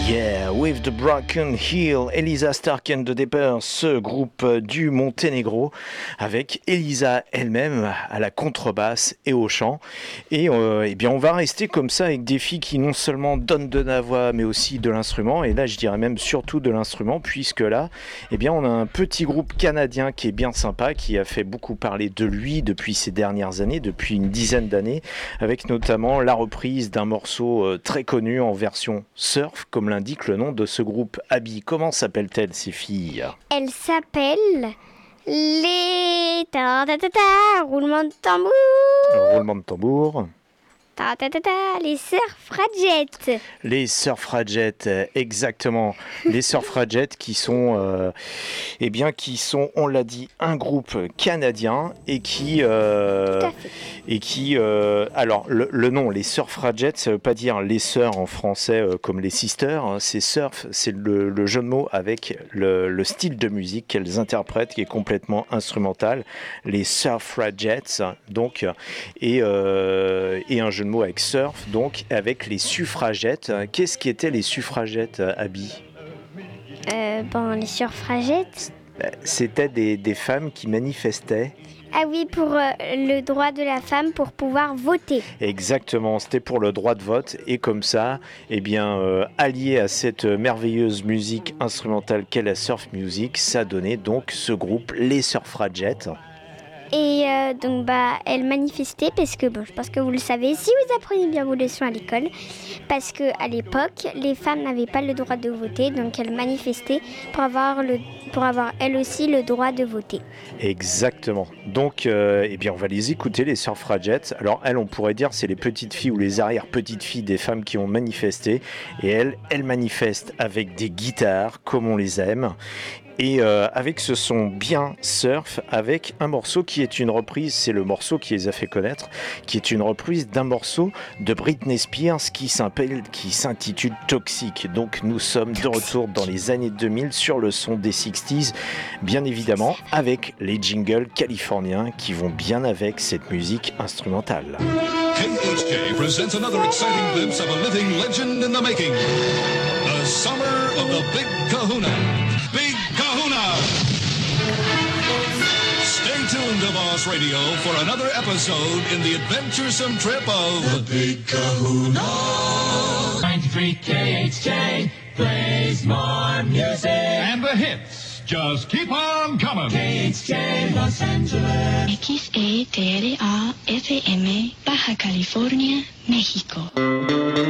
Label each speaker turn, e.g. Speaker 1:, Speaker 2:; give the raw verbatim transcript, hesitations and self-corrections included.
Speaker 1: Yeah, with the Broken Heel, Elisa Stark and the Dippers, ce groupe du Monténégro, avec Elisa elle-même à la contrebasse et au chant. Et euh, eh bien, on va rester comme ça avec des filles qui non seulement donnent de la voix, mais aussi de l'instrument. Et là, je dirais même surtout de l'instrument, puisque là, eh bien, on a un petit groupe canadien qui est bien sympa, qui a fait beaucoup parler de lui depuis ces dernières années, depuis une dizaine d'années, avec notamment la reprise d'un morceau très connu en version surf, comme l'indique le nom de ce groupe. Abby, comment s'appellent-elles ces filles?
Speaker 2: Elles s'appellent les ta ta ta ta roulement de tambour.
Speaker 1: Roulement de tambour.
Speaker 2: Ta ta ta ta les Surfragettes.
Speaker 1: Les Surfragettes, exactement. Les Surfragettes qui sont, euh, eh bien, qui sont, on l'a dit, un groupe canadien et qui, euh,
Speaker 2: Tout à fait.
Speaker 1: et qui, euh, alors le, le nom, les Surfragettes, ça veut pas dire les sœurs en français euh, comme les sisters. Hein, c'est surf, c'est le, le jeu de mots avec le, le style de musique qu'elles interprètent qui est complètement instrumental. Les Surfragettes, donc, et, euh, et un jeu de mots avec surf, donc avec les suffragettes. Qu'est-ce qui étaient les suffragettes, Abby?
Speaker 2: Euh, bon, les Surfragettes.
Speaker 1: C'était des, des femmes qui manifestaient.
Speaker 2: Ah oui, pour euh, le droit de la femme pour pouvoir voter.
Speaker 1: Exactement, c'était pour le droit de vote et comme ça, eh bien, euh, allié à cette merveilleuse musique instrumentale qu'est la surf music, ça donnait donc ce groupe, les Surfragettes.
Speaker 2: Et euh, donc, bah, elles manifestaient parce que, bon, je pense que vous le savez, si vous apprenez bien vos leçons à l'école, parce qu'à l'époque, les femmes n'avaient pas le droit de voter, donc elles manifestaient pour avoir, le, pour avoir elles aussi le droit de voter.
Speaker 1: Exactement. Donc, euh, eh bien, on va les écouter, les Surfragettes. Alors, elles, on pourrait dire, c'est les petites filles ou les arrière-petites filles des femmes qui ont manifesté. Et elles, elles manifestent avec des guitares, comme on les aime. Et euh, avec ce son bien surf, avec un morceau qui est une reprise, c'est le morceau qui les a fait connaître, qui est une reprise d'un morceau de Britney Spears qui s'appelle, qui s'intitule Toxic. Donc nous sommes de retour dans les années deux mille sur le son des sixties, bien évidemment avec les jingles californiens qui vont bien avec cette musique instrumentale.
Speaker 3: K H J presents another exciting glimpse of a living legend in the making. The summer of the Big Kahuna. Big Kahuna! Stay tuned to Boss Radio for another episode in the adventuresome trip of the Big Kahuna.
Speaker 4: ninety-three K H J plays more music.
Speaker 3: And the hits just keep on coming.
Speaker 4: K H J Los Angeles.
Speaker 5: X E T R A F M, Baja California, México.